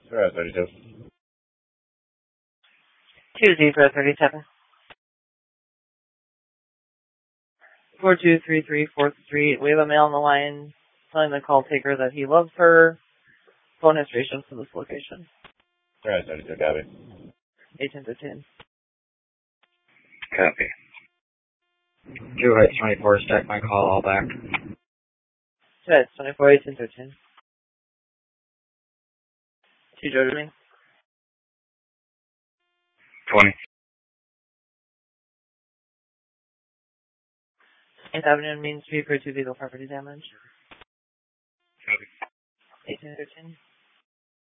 Zero 32. 2-0-37. 423343. We have a male on the line telling the call taker that he loves her. Phone history shows to this location. Zero 32, copy. 18-15. Copy. 2-24, stack my call all back. 24, 18-13. 2 Joe to me. 20. 8th Avenue and Main Street for 2 vehicle property damage. Copy. 18-13.